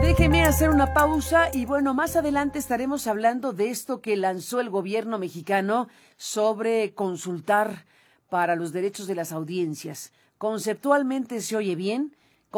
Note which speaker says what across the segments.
Speaker 1: Déjeme hacer una pausa y bueno, más adelante estaremos hablando de esto que lanzó el gobierno mexicano sobre consultar para los derechos de las audiencias. Conceptualmente se oye bien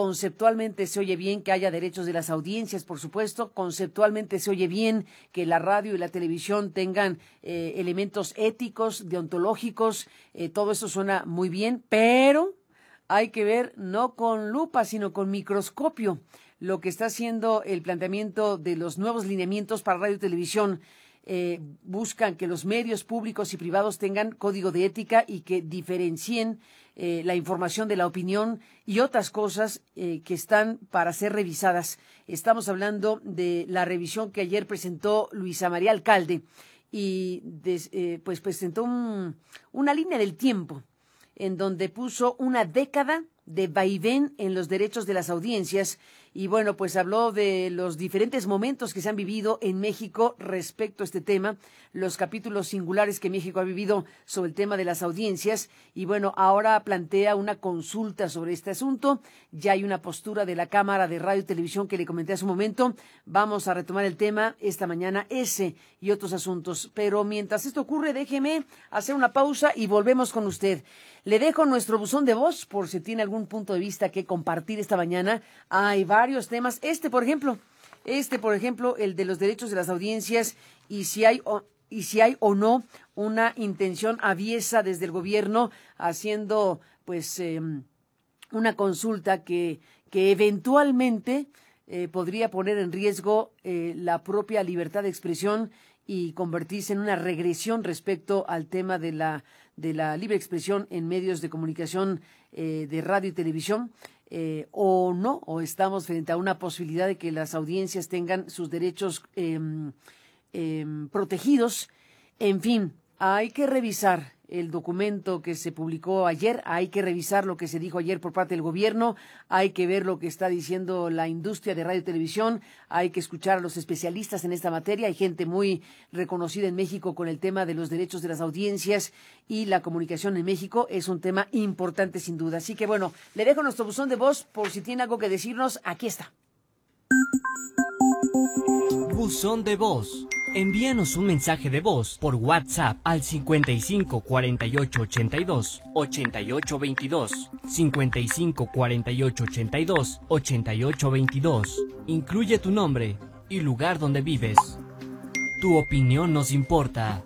Speaker 1: que haya derechos de las audiencias, por supuesto. Conceptualmente se oye bien que la radio y la televisión tengan elementos éticos, deontológicos. Todo eso suena muy bien, pero hay que ver no con lupa, sino con microscopio lo que está haciendo el planteamiento de los nuevos lineamientos para radio y televisión. Buscan que los medios públicos y privados tengan código de ética y que diferencien la información de la opinión y otras cosas que están para ser revisadas. Estamos hablando de la revisión que ayer presentó Luisa María Alcalde y pues presentó una línea del tiempo en donde puso una década de vaivén en los derechos de las audiencias. Y bueno, pues habló de los diferentes momentos que se han vivido en México respecto a este tema, los capítulos singulares que México ha vivido sobre el tema de las audiencias. Y bueno, ahora plantea una consulta sobre este asunto. Ya hay una postura de la Cámara de Radio y Televisión que le comenté hace un momento. Vamos a retomar el tema esta mañana, ese y otros asuntos. Pero mientras esto ocurre, déjeme hacer una pausa y volvemos con usted. Le dejo nuestro buzón de voz por si tiene algún punto de vista que compartir esta mañana. Hay varios temas. Por ejemplo, el de los derechos de las audiencias y si hay o no una intención aviesa desde el gobierno haciendo pues una consulta que eventualmente podría poner en riesgo la propia libertad de expresión y convertirse en una regresión respecto al tema de la libre expresión en medios de comunicación de radio y televisión, o no, o estamos frente a una posibilidad de que las audiencias tengan sus derechos protegidos. En fin, hay que revisar el documento que se publicó ayer, hay que revisar lo que se dijo ayer por parte del gobierno, hay que ver lo que está diciendo la industria de radio y televisión, hay que escuchar a los especialistas en esta materia. Hay gente muy reconocida en México con el tema de los derechos de las audiencias y la comunicación en México. Es un tema importante sin duda. Así que bueno, le dejo nuestro buzón de voz por si tiene algo que decirnos. Aquí está.
Speaker 2: Buzón de voz. Envíanos un mensaje de voz por WhatsApp al 55 48 82 88 22, 55 48 82 88 22. Incluye tu nombre y lugar donde vives. Tu opinión nos importa.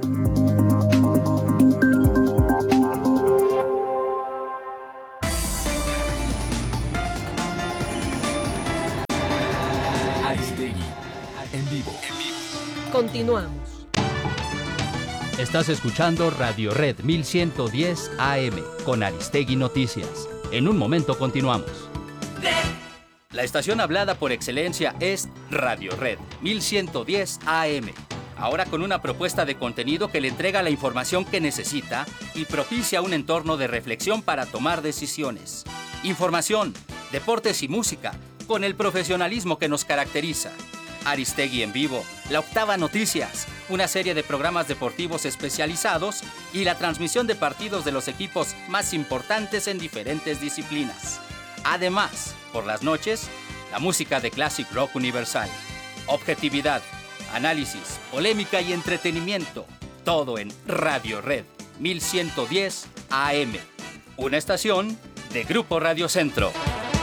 Speaker 3: Aristegui, en vivo.
Speaker 4: Continuamos.
Speaker 3: Estás escuchando Radio Red 1110 AM con Aristegui Noticias. En un momento continuamos. La estación hablada por excelencia es Radio Red 1110 AM. Ahora con una propuesta de contenido que le entrega la información que necesita y propicia un entorno de reflexión para tomar decisiones. Información, deportes y música con el profesionalismo que nos caracteriza. Aristegui en vivo, La Octava Noticias, una serie de programas deportivos especializados y la transmisión de partidos de los equipos más importantes en diferentes disciplinas. Además, por las noches, la música de Classic Rock Universal. Objetividad, análisis, polémica y entretenimiento. Todo en Radio Red 1110 AM. Una estación de Grupo Radio Centro.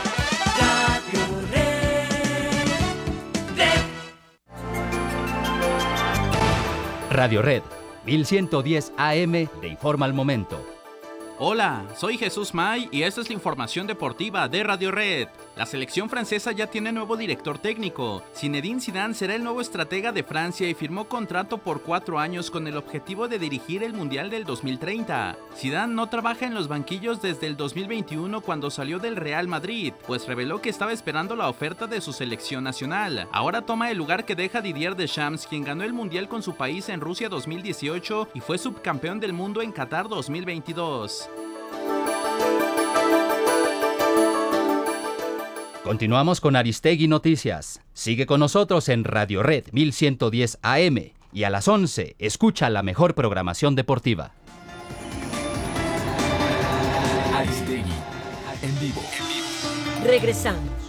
Speaker 3: Radio Red 1110 AM te informa al momento.
Speaker 5: Hola, soy Jesús May y esta es la información deportiva de Radio Red. La selección francesa ya tiene nuevo director técnico. Zinedine Zidane será el nuevo estratega de Francia y firmó contrato por 4 años con el objetivo de dirigir el Mundial del 2030. Zidane no trabaja en los banquillos desde el 2021 cuando salió del Real Madrid, pues reveló que estaba esperando la oferta de su selección nacional. Ahora toma el lugar que deja Didier Deschamps, quien ganó el Mundial con su país en Rusia 2018 y fue subcampeón del mundo en Qatar 2022.
Speaker 3: Continuamos con Aristegui Noticias. Sigue con nosotros en Radio Red 1110 AM y a las 11 escucha la mejor programación deportiva.
Speaker 4: Regresamos.